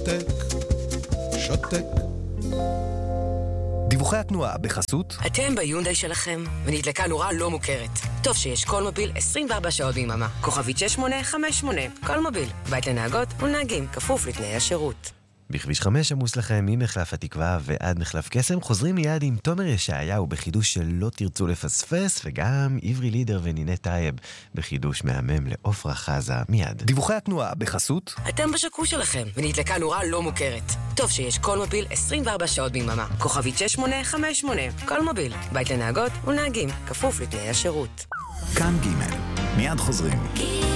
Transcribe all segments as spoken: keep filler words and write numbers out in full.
שותק, שותק. דיווחי התנועה בחסות. אתם ביונדאי שלכם, ונדלקה נורה לא מוכרת. טוב שיש כל מוביל עשרים וארבע שעות ביממה. כוכבית שש שמונה חמש שמונה. כל מוביל. בית לנהגות ולנהגים, כפוף לתנאי השירות. בכביש חמש עמוס לכם ממחלף התקווה ועד מחלף קסם. חוזרים מיד עם תומר ישעיהו בחידוש שלא תרצו לפספס, וגם עברי לידר ונינת טייב בחידוש מהמם לעופרה חזה מיד. דיווחי התנועה בחסות. אתם בשקו שלכם, ונדלקה נורה לא מוכרת. טוב שיש כל מוביל עשרים וארבע שעות ביממה. כוכבית שש שמונה חמש שמונה. כל מוביל. בית לנהגות ולנהגים, כפוף לתנאי השירות. כאן ג' מיד חוזרים.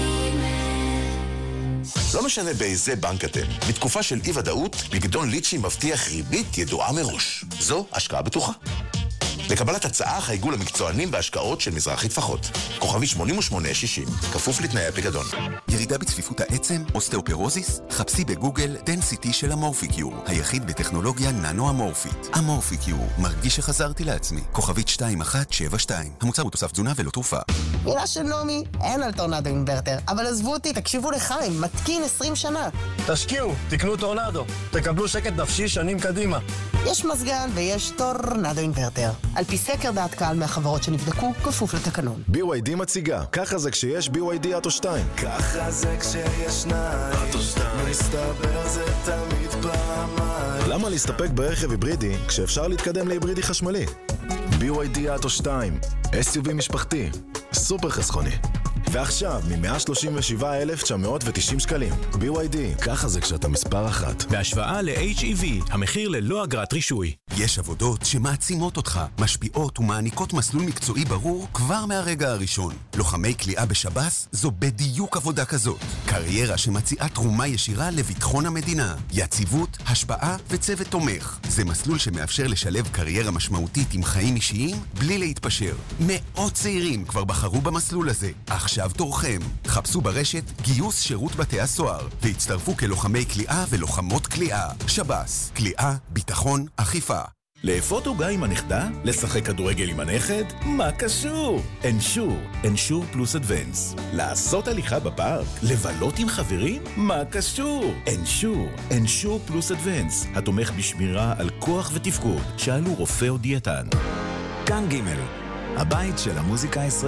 לא משנה באיזה בנק אתם, בתקופה של אי-ודאות, פיקדון ליצ'י מבטיח ריבית ידועה מראש. זו השקעה בטוחה. לקבלת הצעה חייגו למקצוענים בהשקעות של מזרחי טפחות. כוכבי שמונים ושמונה שישים, כפוף לתנאי הפיקדון. ירידה בצפיפות העצם, אוסטאופורוזיס? חפשי בגוגל דנסיטי של אמורפיקיור, היחיד בטכנולוגיה ננו-אמורפית. אמורפיקיור, מרגיש שחזרתי לעצמי. כוכבית שתיים אחת שבע שתיים. המוצר הוא תוסף תזונה ולא תרופה. מילה של נעמי, אין על טורנדו אינברטר, אבל עזבו אותי, תקשיבו לחיים, מתקין עשרים שנה. תשקיעו, תקנו טורנדו, תקבלו שקט נפשי שנים קדימה. יש מזגן ויש טורנדו אינברטר. על פי סקר דעת קהל מהחברות שנבדקו, כפוף לתקנון. בי וואי די מציגה, ככה זה כשיש בי וואי די אוטו שתיים. ככה זה כשיש שניים, מסתבר זה תמיד פעמיים. למה להסתפק ברכב היברידי כשאפשר להתקדם להיברידי חשמלי? בי וואי די אוטו שתיים, אס יו וי משפחתי, סופר חסכוני. ועכשיו, מ-מאה שלושים ושבעה אלף תשע מאות ותשעים שקלים. בי וואי די, ככה זה כשאתה מספר אחת. בהשוואה ל-אייץ' אי וי, המחיר ללא אגרת רישוי. יש עבודות שמעצימות אותך, משפיעות ומעניקות מסלול מקצועי ברור כבר מהרגע הראשון. לוחמי כליאה בשב"ס זו בדיוק עבודה כזאת. קריירה שמציעה תרומה ישירה לביטחון המדינה. יציבות, השפעה וצוות תומך. זה מסלול שמאפשר לשלב קריירה משמעותית עם חיים אישיים בלי להתפשר. מאות צעירים כבר בחרו במסלול הזה. עכשיו תורכם. חפשו ברשת גיוס שירות בתי הסוהר והצטרפו כלוחמי כליאה ולוחמות כליאה. שב"ס, כליאה, ביטחון, אכיפה. לאפות עוגה עם הנכדה? לשחק כדורגל עם הנכד? מה קשור? אנשור, אנשור פלוס אדוונס. לעשות הליכה בפארק? לבלות עם חברים? מה קשור? אנשור, אנשור פלוס אדוונס. התומך בשמירה על כוח ותפקוד. שאלו רופא או דיאטן. כאן ג' הבית של המוזיקה הישראלית.